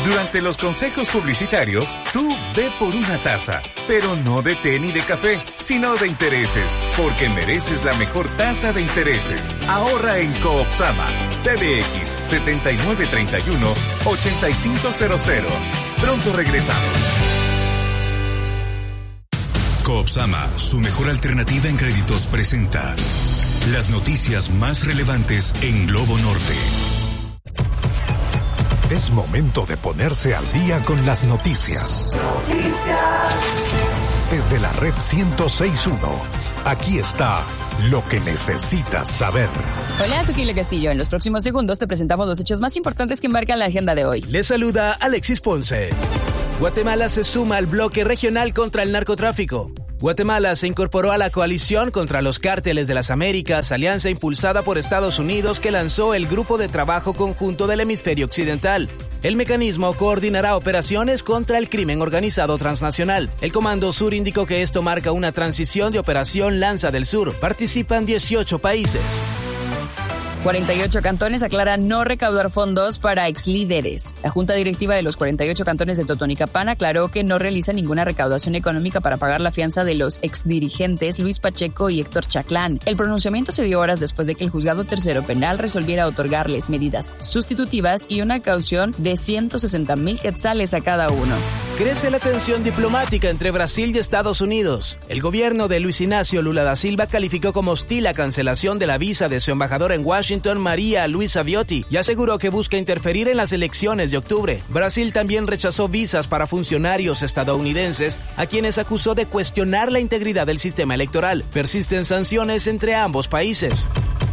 Durante los consejos publicitarios, tú ve por una taza, pero no de té ni de café, sino de intereses, porque mereces la mejor tasa de intereses. Ahorra en Coopsama. PBX 7931-8500. Pronto regresamos. Coopsama, su mejor alternativa en créditos, presenta las noticias más relevantes en Globo Norte. Es momento de ponerse al día con las noticias. Desde la red 106.1, aquí está lo que necesitas saber. Hola, soy Kile Castillo. En los próximos segundos te presentamos los hechos más importantes que marcan la agenda de hoy. Les saluda Alexis Ponce. Guatemala se suma al bloque regional contra el narcotráfico. Guatemala se incorporó a la coalición contra los cárteles de las Américas, alianza impulsada por Estados Unidos que lanzó el Grupo de Trabajo Conjunto del Hemisferio Occidental. El mecanismo coordinará operaciones contra el crimen organizado transnacional. El Comando Sur indicó que esto marca una transición de Operación Lanza del Sur. Participan 18 países. 48 cantones aclaran no recaudar fondos para exlíderes. La Junta Directiva de los 48 cantones de Totonicapán aclaró que no realiza ninguna recaudación económica para pagar la fianza de los exdirigentes Luis Pacheco y Héctor Chaclán. El pronunciamiento se dio horas después de que el Juzgado Tercero Penal resolviera otorgarles medidas sustitutivas y una caución de 160,000 quetzales a cada uno. Crece la tensión diplomática entre Brasil y Estados Unidos. El gobierno de Luis Ignacio Lula da Silva calificó como hostil la cancelación de la visa de su embajadora en Washington, María Luisa Viotti, y aseguró que busca interferir en las elecciones de octubre. Brasil también rechazó visas para funcionarios estadounidenses, a quienes acusó de cuestionar la integridad del sistema electoral. Persisten sanciones entre ambos países.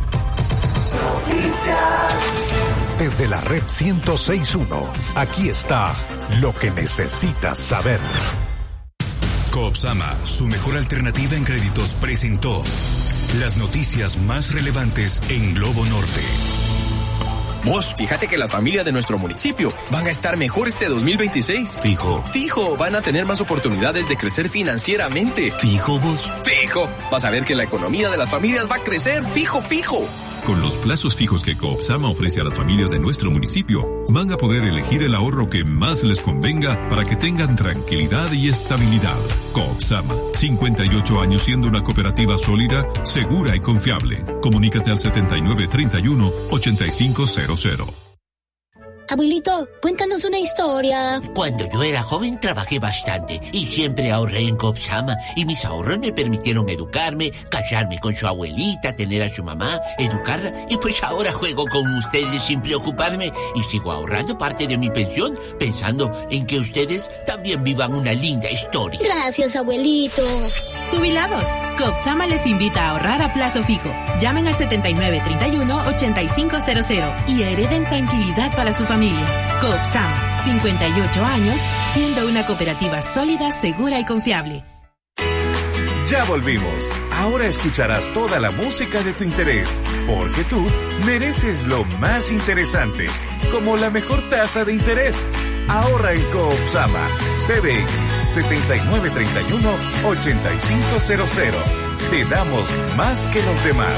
Desde la red 106.1, aquí está lo que necesitas saber. Coopsama, su mejor alternativa en créditos, presentó las noticias más relevantes en Globo Norte. Vos, fíjate que las familias de nuestro municipio van a estar mejor este 2026. Fijo. Fijo, van a tener más oportunidades de crecer financieramente. Fijo, vos. Fijo, vas a ver que la economía de las familias va a crecer. Fijo, fijo. Con los plazos fijos que Coopsama ofrece a las familias de nuestro municipio, van a poder elegir el ahorro que más les convenga para que tengan tranquilidad y estabilidad. Coopsama, 58 años siendo una cooperativa sólida, segura y confiable. Comunícate al 7931-8500. Abuelito, cuéntanos una historia. Cuando yo era joven trabajé bastante y siempre ahorré en Coopsama y mis ahorros me permitieron educarme, casarme con su abuelita, tener a su mamá, educarla y pues ahora juego con ustedes sin preocuparme y sigo ahorrando parte de mi pensión pensando en que ustedes también vivan una linda historia. Gracias, abuelito. Jubilados, Coopsama les invita a ahorrar a plazo fijo. Llamen al 7931-8500 y hereden tranquilidad para su familia. Coopsama, 58 años, siendo una cooperativa sólida, segura y confiable. Ya volvimos. Ahora escucharás toda la música de tu interés, porque tú mereces lo más interesante, como la mejor tasa de interés. Ahorra en Coopsama. PBX 7931-8500. Te damos más que los demás.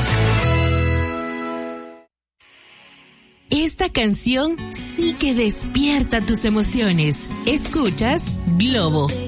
Esta canción sí que despierta tus emociones. Escuchas Globo